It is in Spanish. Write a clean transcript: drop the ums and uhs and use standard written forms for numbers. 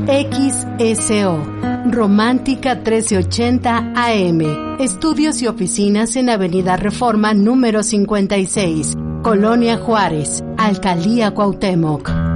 XSO, Romántica 1380 AM. Estudios y oficinas en Avenida Reforma número 56, Colonia Juárez, Alcaldía Cuauhtémoc.